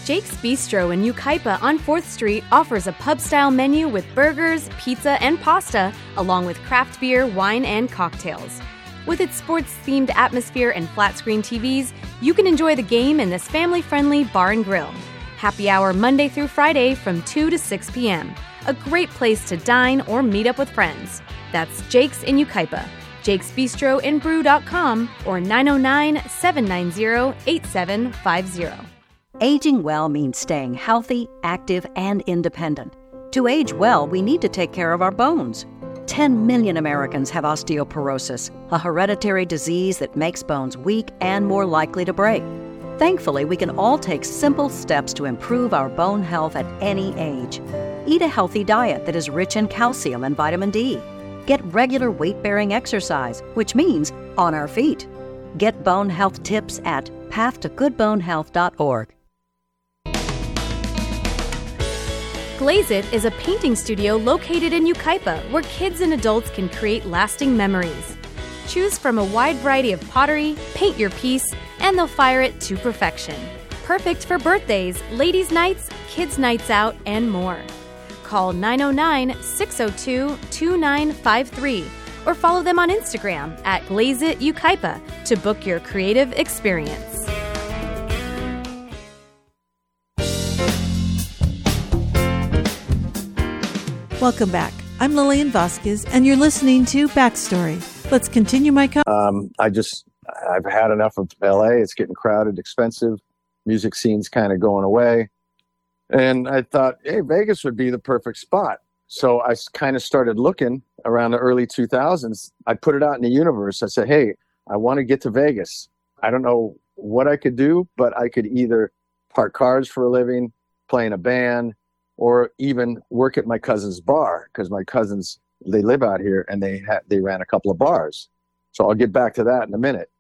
Jake's Bistro in Yucaipa on 4th Street offers a pub-style menu with burgers, pizza, and pasta, along with craft beer, wine, and cocktails. With its sports-themed atmosphere and flat-screen TVs, you can enjoy the game in this family-friendly bar and grill. Happy hour Monday through Friday from 2 to 6 p.m. A great place to dine or meet up with friends. That's Jake's in Yucaipa. Jake'sBistroandBrew.com or 909-790-8750. Aging well means staying healthy, active, and independent. To age well, we need to take care of our bones. 10 million Americans have osteoporosis, a hereditary disease that makes bones weak and more likely to break. Thankfully, we can all take simple steps to improve our bone health at any age. Eat a healthy diet that is rich in calcium and vitamin D. Get regular weight-bearing exercise, which means on our feet. Get bone health tips at pathtogoodbonehealth.org. Glaze It is a painting studio located in Yucaipa where kids and adults can create lasting memories. Choose from a wide variety of pottery, paint your piece, and they'll fire it to perfection. Perfect for birthdays, ladies' nights, kids' nights out, and more. Call 909-602-2953 or follow them on Instagram at Glaze It Yucaipa to book your creative experience. Welcome back. I'm Lillian Vasquez, and you're listening to Backstory. Let's continue my I've had enough of LA. It's getting crowded, expensive. Music scene's kind of going away. And I thought, hey, Vegas would be the perfect spot. So I kind of started looking around the early 2000s. I put it out in the universe. I said, hey, I want to get to Vegas. I don't know what I could do, but I could either park cars for a living, play in a band, or even work at my cousin's bar, because my cousins, they live out here and they ran a couple of bars. So I'll get back to that in a minute.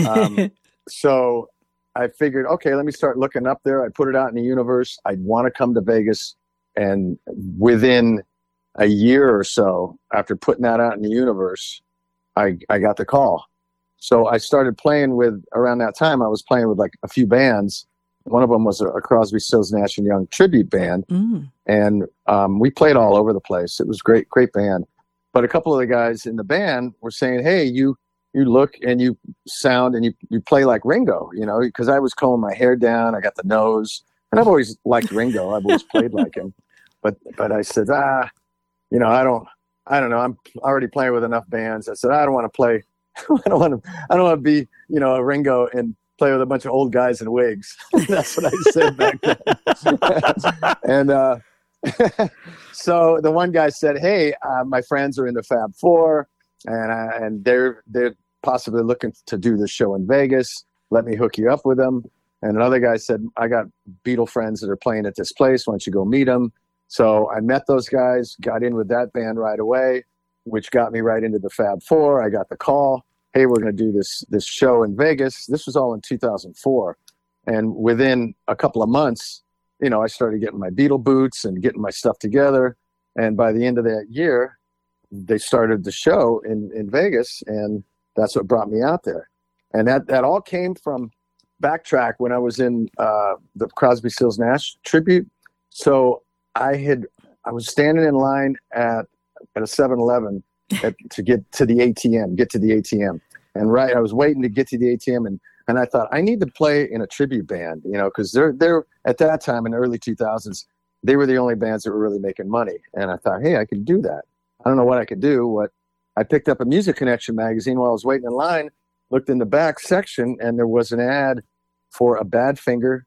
So I figured, okay, let me start looking up there. I put it out in the universe. I'd want to come to Vegas. And within a year or so, after putting that out in the universe, I got the call. So I started playing with, around that time, I was playing with like a few bands. One of them was a Crosby, Stills, Nash & Young tribute band. And we played all over the place. It was great band. But a couple of the guys in the band were saying, hey, you look and you sound and you play like Ringo, because I was combing my hair down. I got the nose. And I've always liked Ringo. I've always played like him. But I said, I don't know. I'm already playing with enough bands. I said, I don't want to play. I don't want to be, a Ringo and play with a bunch of old guys in wigs. That's what I said back then. And so the one guy said, hey, my friends are in the Fab Four, and they're possibly looking to do this show in Vegas. Let me hook you up with them. And another guy said, I got Beatle friends that are playing at this place. Why don't you go meet them? So I met those guys, got in with that band right away, which got me right into the Fab Four. I got the call. Hey, we're going to do this show in Vegas. This was all in 2004. And within a couple of months, I started getting my Beatle boots and getting my stuff together. And by the end of that year, they started the show in Vegas. And that's what brought me out there. And that all came from Backtrack when I was in the Crosby, Stills, Nash tribute. So I was standing in line at a 7-Eleven to get to the ATM. And I was waiting to get to the ATM, and I thought, I need to play in a tribute band, because they're at that time in the early 2000s, they were the only bands that were really making money. And I thought, hey, I can do that. I don't know what I could do. I picked up a Music Connection magazine while I was waiting in line, looked in the back section, and there was an ad for a Badfinger